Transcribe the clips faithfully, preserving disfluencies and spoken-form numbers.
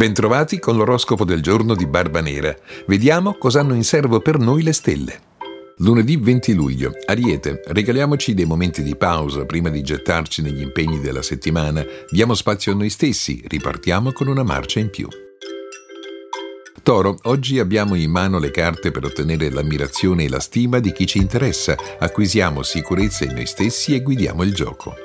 Bentrovati con l'oroscopo del giorno di Barbanera. Vediamo cosa hanno in serbo per noi le stelle. Lunedì venti luglio. Ariete, regaliamoci dei momenti di pausa prima di gettarci negli impegni della settimana. Diamo spazio a noi stessi, ripartiamo con una marcia in più. Toro, oggi abbiamo in mano le carte per ottenere l'ammirazione e la stima di chi ci interessa. Acquisiamo sicurezza in noi stessi e guidiamo il gioco.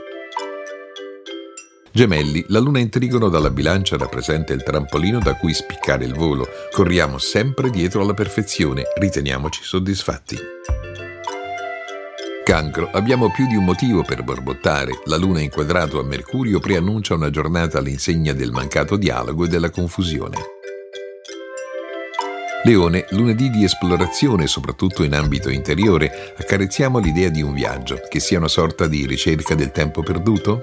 Gemelli, la luna in trigono dalla bilancia rappresenta il trampolino da cui spiccare il volo. Corriamo sempre dietro alla perfezione, riteniamoci soddisfatti. Cancro, abbiamo più di un motivo per borbottare. La luna inquadrato a Mercurio preannuncia una giornata all'insegna del mancato dialogo e della confusione. Leone, lunedì di esplorazione, soprattutto in ambito interiore. Accarezziamo l'idea di un viaggio, che sia una sorta di ricerca del tempo perduto?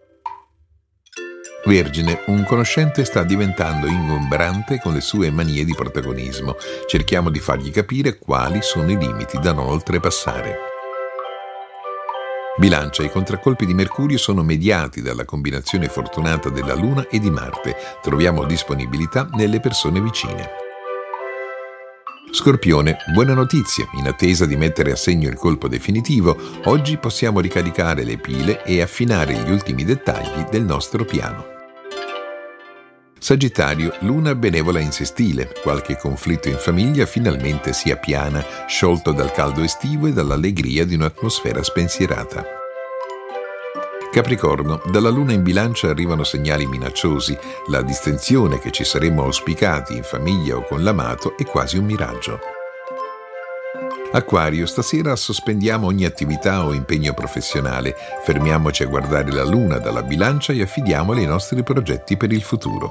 Vergine, un conoscente sta diventando ingombrante con le sue manie di protagonismo. Cerchiamo di fargli capire quali sono i limiti da non oltrepassare. Bilancia, i contraccolpi di Mercurio sono mediati dalla combinazione fortunata della Luna e di Marte. Troviamo disponibilità nelle persone vicine. Scorpione, buona notizia, in attesa di mettere a segno il colpo definitivo, oggi possiamo ricaricare le pile e affinare gli ultimi dettagli del nostro piano. Sagittario, luna benevola in sestile, qualche conflitto in famiglia finalmente si appiana, sciolto dal caldo estivo e dall'allegria di un'atmosfera spensierata. Capricorno, dalla luna in bilancia arrivano segnali minacciosi, la distensione che ci saremmo auspicati in famiglia o con l'amato è quasi un miraggio. Acquario, stasera sospendiamo ogni attività o impegno professionale, fermiamoci a guardare la luna dalla bilancia e affidiamole i nostri progetti per il futuro.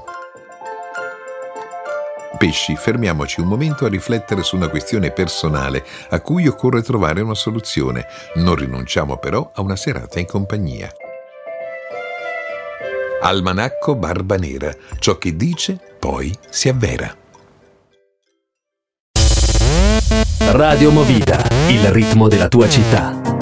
Pesci, fermiamoci un momento a riflettere su una questione personale a cui occorre trovare una soluzione, non rinunciamo però a una serata in compagnia. Almanacco Barbanera, ciò che dice poi si avvera. Radio Movida, il ritmo della tua città.